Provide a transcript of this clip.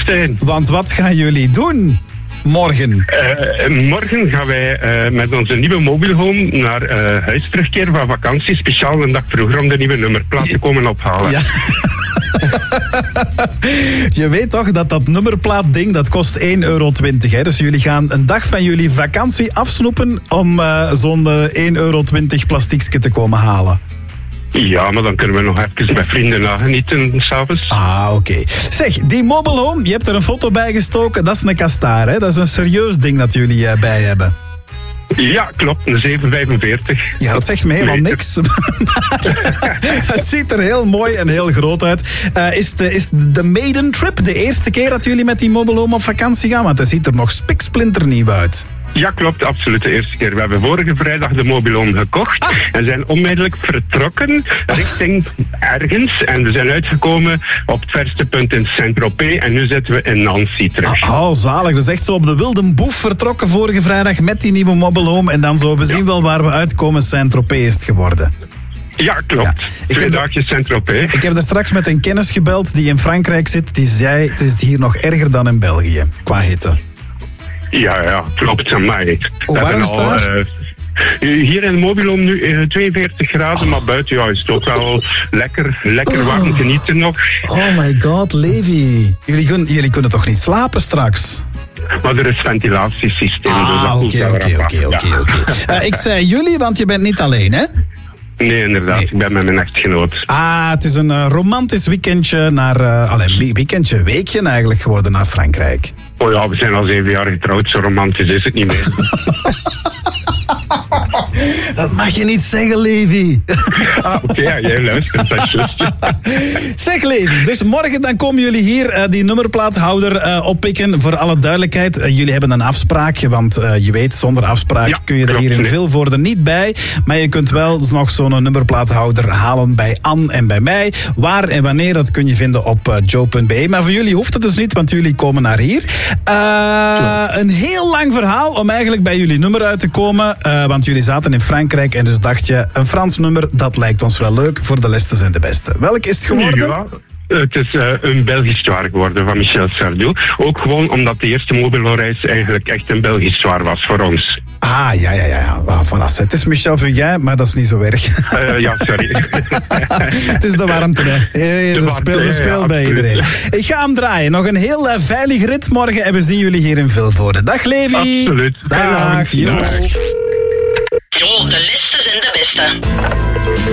Stijn. Want wat gaan jullie doen morgen? Morgen gaan wij met onze nieuwe mobile home naar huis terugkeren van vakantie. Speciaal een dag vroeger om de nieuwe nummerplaat te komen ophalen. Ja. Je weet toch dat nummerplaatding, dat kost €1,20. Hè? Dus jullie gaan een dag van jullie vakantie afsnoepen om zo'n €1,20 plastiekje te komen halen. Ja, maar dan kunnen we nog even met vrienden nagenieten s'avonds. Ah, oké. Zeg, die mobile home, je hebt er een foto bij gestoken. Dat is een Kastaar, hè? Dat is een serieus ding dat jullie bij hebben. Ja, klopt. Een 745. Ja, dat zegt me helemaal niks. Het ziet er heel mooi en heel groot uit. Is de maiden trip de eerste keer dat jullie met die mobile home op vakantie gaan? Want het ziet er nog spiksplinternieuw uit. Ja, klopt. Absoluut de eerste keer. We hebben vorige vrijdag de mobile home gekocht. En zijn onmiddellijk vertrokken richting ergens. En we zijn uitgekomen op het verste punt in Saint-Tropez. En nu zitten we in Nancy terug. Oh, zalig. Dus echt zo op de wilde boef vertrokken vorige vrijdag met die nieuwe mobile home. En dan zo, we zien wel waar we uitkomen. Saint-Tropez is het geworden. Ja, klopt. Ja. 2 dagjes Saint-Tropez. Ik heb er straks met een kennis gebeld die in Frankrijk zit. Die zei, het is hier nog erger dan in België, qua hitte. Ja, klopt. Amai. Hoe warm is het? Hier in de mobile home nu 42 graden, maar buiten is het ook wel lekker warm genieten nog. Oh my god, Levi. Jullie kunnen toch niet slapen straks? Maar er is ventilatiesysteem. Oké. Ik zei jullie, want je bent niet alleen, hè? Nee, inderdaad. Nee. Ik ben met mijn echtgenoot. Het is een romantisch weekendje weekje eigenlijk geworden naar Frankrijk. Oh ja, we zijn al 7 jaar getrouwd. Zo romantisch is het niet meer. Dat mag je niet zeggen, Levi. Oké, jij luistert. Dat is juist. Zeg, Levi, dus morgen dan komen jullie hier die nummerplaathouder oppikken. Voor alle duidelijkheid, jullie hebben een afspraakje, want je weet, zonder afspraak kun je er hier in Vilvoorde niet bij. Maar je kunt wel nog zo'n nummerplaathouder halen bij Anne en bij mij. Waar en wanneer, dat kun je vinden op joe.be. Maar voor jullie hoeft het dus niet, want jullie komen naar hier. Een heel lang verhaal om eigenlijk bij jullie nummer uit te komen. Want jullie zaten in Frankrijk en dus dacht je, een Frans nummer, dat lijkt ons wel leuk voor de lestes en de beste. Welk is het geworden? Ja. Het is een Belgisch zwaar geworden van Michel Sardou. Ook gewoon omdat de eerste mobile-reis eigenlijk echt een Belgisch zwaar was voor ons. Ja. Voilà. Het is Michel Fugain, maar dat is niet zo erg. Ja, sorry. Het is de warmte, hè. Ze speelt bij iedereen. Ik ga hem draaien. Nog een heel veilig rit morgen en we zien jullie hier in Vilvoorde. Dag, Levi. Absoluut. Dag. Jo, de lestes en de beste.